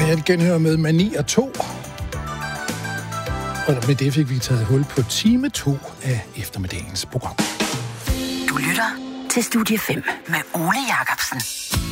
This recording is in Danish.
et genhør med Mani og 2. Og med det fik vi taget hul på time 2 af eftermiddagens program. Du lytter til Studie 5 med Ole Jacobsen.